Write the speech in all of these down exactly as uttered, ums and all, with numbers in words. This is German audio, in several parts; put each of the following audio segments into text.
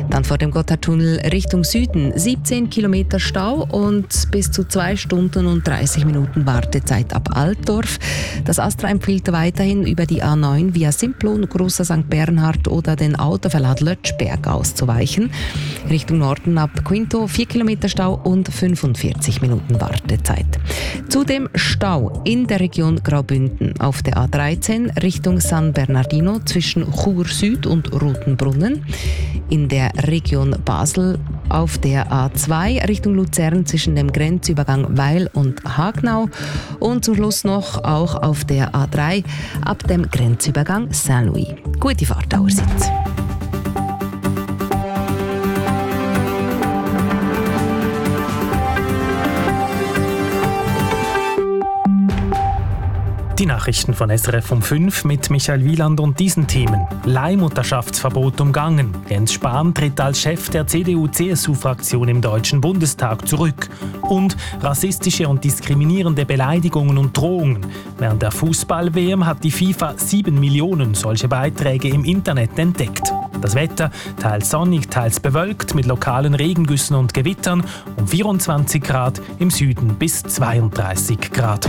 Dann vor dem Gotthardtunnel Richtung Süden siebzehn Kilometer Stau und bis zu zwei Stunden und dreißig Minuten Wartezeit ab Altdorf. Das Astra empfiehlt weiterhin über die A neun via Simplon, Großer Sankt Bernhard oder den Autoverlad Lötschberg auszuweichen. Richtung Norden ab Quinto vier Kilometer Stau und fünfundvierzig Minuten Wartezeit. Zudem Stau in der Region Graubünden auf der A dreizehn Richtung San Bernardino zwischen Chur Süd und Rotenbrunnen. In der Region Basel auf der A zwei Richtung Luzern zwischen dem Grenzübergang Weil und Hagnau und zum Schluss noch auch auf der A drei ab dem Grenzübergang Saint-Louis. Gute Fahrt allerseits. Die Nachrichten von S R F um fünf mit Michael Wieland und diesen Themen. Leihmutterschaftsverbot umgangen. Jens Spahn tritt als Chef der C D U C S U-Fraktion im Deutschen Bundestag zurück. Und rassistische und diskriminierende Beleidigungen und Drohungen. Während der Fußball-W M hat die FIFA sieben Millionen solche Beiträge im Internet entdeckt. Das Wetter teils sonnig, teils bewölkt mit lokalen Regengüssen und Gewittern um vierundzwanzig Grad, im Süden bis zweiunddreißig Grad.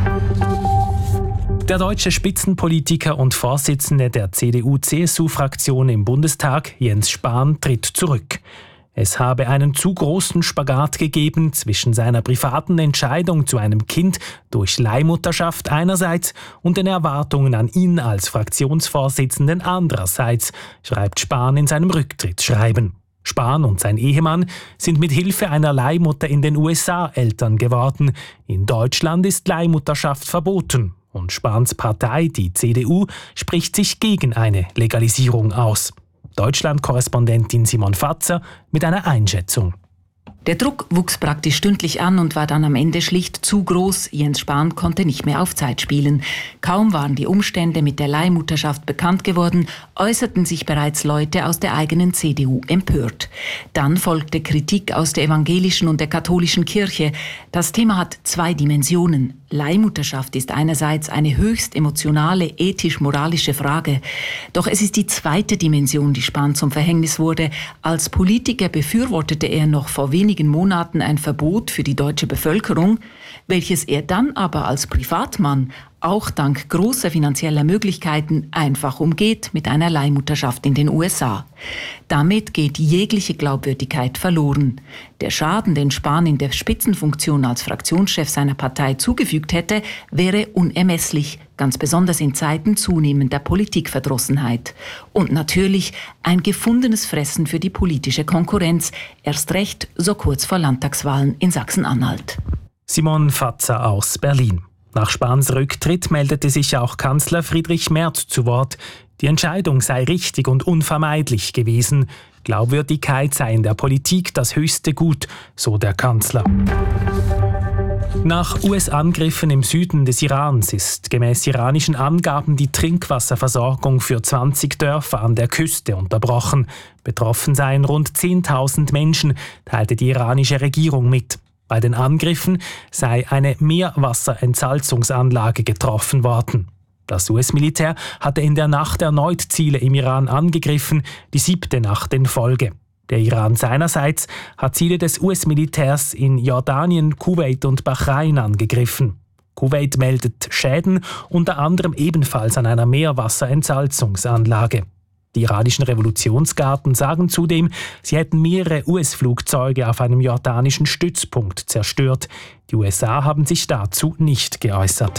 Der deutsche Spitzenpolitiker und Vorsitzende der C D U C S U-Fraktion im Bundestag, Jens Spahn, tritt zurück. Es habe einen zu großen Spagat gegeben zwischen seiner privaten Entscheidung zu einem Kind durch Leihmutterschaft einerseits und den Erwartungen an ihn als Fraktionsvorsitzenden andererseits, schreibt Spahn in seinem Rücktrittsschreiben. Spahn und sein Ehemann sind mit Hilfe einer Leihmutter in den U S A Eltern geworden. In Deutschland ist Leihmutterschaft verboten. Und Spahns Partei, die C D U, spricht sich gegen eine Legalisierung aus. Deutschland-Korrespondentin Simon Fatzer mit einer Einschätzung. Der Druck wuchs praktisch stündlich an und war dann am Ende schlicht zu groß. Jens Spahn konnte nicht mehr auf Zeit spielen. Kaum waren die Umstände mit der Leihmutterschaft bekannt geworden, äußerten sich bereits Leute aus der eigenen C D U empört. Dann folgte Kritik aus der evangelischen und der katholischen Kirche. Das Thema hat zwei Dimensionen. Leihmutterschaft ist einerseits eine höchst emotionale, ethisch-moralische Frage. Doch es ist die zweite Dimension, die Spahn zum Verhängnis wurde. Als Politiker befürwortete er noch vor wenigen Monaten ein Verbot für die deutsche Bevölkerung, welches er dann aber als Privatmann auch dank großer finanzieller Möglichkeiten einfach umgeht mit einer Leihmutterschaft in den U S A. Damit geht jegliche Glaubwürdigkeit verloren. Der Schaden, den Spahn in der Spitzenfunktion als Fraktionschef seiner Partei zugefügt hätte, wäre unermesslich, ganz besonders in Zeiten zunehmender Politikverdrossenheit. Und natürlich ein gefundenes Fressen für die politische Konkurrenz, erst recht so kurz vor Landtagswahlen in Sachsen-Anhalt. Simon Fatzer aus Berlin. Nach Spahns Rücktritt meldete sich auch Kanzler Friedrich Merz zu Wort. Die Entscheidung sei richtig und unvermeidlich gewesen. Glaubwürdigkeit sei in der Politik das höchste Gut, so der Kanzler. Nach U S-Angriffen im Süden des Irans ist gemäß iranischen Angaben die Trinkwasserversorgung für zwanzig Dörfer an der Küste unterbrochen. Betroffen seien rund zehntausend Menschen, teilte die iranische Regierung mit. Bei den Angriffen sei eine Meerwasserentsalzungsanlage getroffen worden. Das U S-Militär hatte in der Nacht erneut Ziele im Iran angegriffen, die siebte Nacht in Folge. Der Iran seinerseits hat Ziele des U S-Militärs in Jordanien, Kuwait und Bahrain angegriffen. Kuwait meldet Schäden, unter anderem ebenfalls an einer Meerwasserentsalzungsanlage. Die iranischen Revolutionsgarden sagen zudem, sie hätten mehrere U S-Flugzeuge auf einem jordanischen Stützpunkt zerstört. Die U S A haben sich dazu nicht geäußert.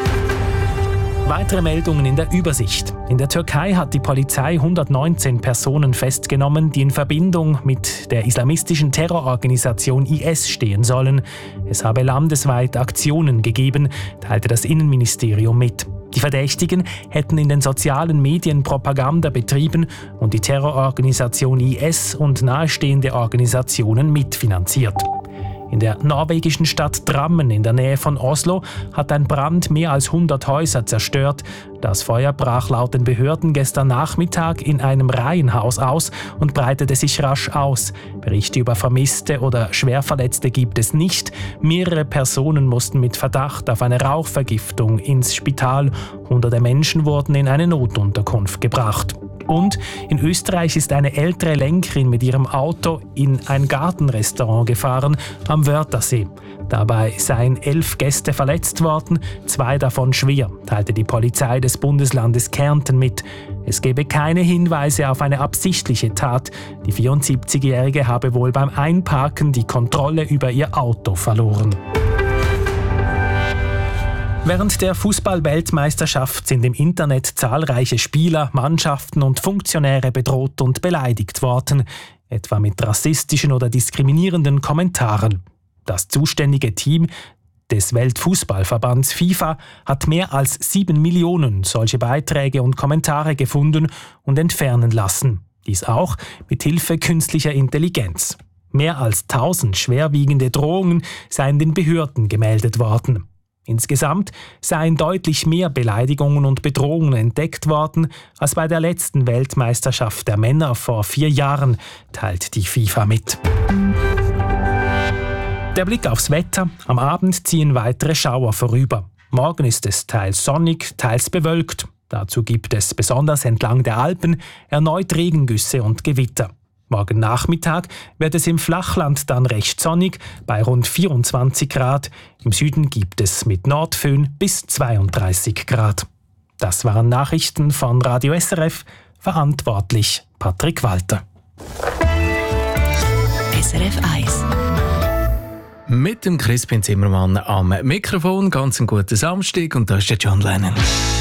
Weitere Meldungen in der Übersicht. In der Türkei hat die Polizei hundertneunzehn Personen festgenommen, die in Verbindung mit der islamistischen Terrororganisation I S stehen sollen. Es habe landesweit Aktionen gegeben, teilte das Innenministerium mit. Die Verdächtigen hätten in den sozialen Medien Propaganda betrieben und die Terrororganisation I S und nahestehende Organisationen mitfinanziert. In der norwegischen Stadt Drammen in der Nähe von Oslo hat ein Brand mehr als hundert Häuser zerstört. Das Feuer brach laut den Behörden gestern Nachmittag in einem Reihenhaus aus und breitete sich rasch aus. Berichte über Vermisste oder Schwerverletzte gibt es nicht. Mehrere Personen mussten mit Verdacht auf eine Rauchvergiftung ins Spital. Hunderte Menschen wurden in eine Notunterkunft gebracht. Und in Österreich ist eine ältere Lenkerin mit ihrem Auto in ein Gartenrestaurant gefahren am Wörthersee. Dabei seien elf Gäste verletzt worden, zwei davon schwer, teilte die Polizei des Bundeslandes Kärnten mit. Es gebe keine Hinweise auf eine absichtliche Tat. Die vierundsiebzigjährige habe wohl beim Einparken die Kontrolle über ihr Auto verloren. Während der Fußball-Weltmeisterschaft sind im Internet zahlreiche Spieler, Mannschaften und Funktionäre bedroht und beleidigt worden, etwa mit rassistischen oder diskriminierenden Kommentaren. Das zuständige Team des Weltfußballverbands FIFA hat mehr als sieben Millionen solche Beiträge und Kommentare gefunden und entfernen lassen. Dies auch mit Hilfe künstlicher Intelligenz. Mehr als tausend schwerwiegende Drohungen seien den Behörden gemeldet worden. Insgesamt seien deutlich mehr Beleidigungen und Bedrohungen entdeckt worden als bei der letzten Weltmeisterschaft der Männer vor vier Jahren, teilt die FIFA mit. Der Blick aufs Wetter. Am Abend ziehen weitere Schauer vorüber. Morgen ist es teils sonnig, teils bewölkt. Dazu gibt es besonders entlang der Alpen erneut Regengüsse und Gewitter. Morgen Nachmittag wird es im Flachland dann recht sonnig, bei rund vierundzwanzig Grad. Im Süden gibt es mit Nordföhn bis zweiunddreißig Grad. Das waren Nachrichten von Radio S R F, verantwortlich Patrick Walter. S R F eins. Mit dem Crispin Zimmermann am Mikrofon. Ganz einen guten Samstag und da ist der John Lennon.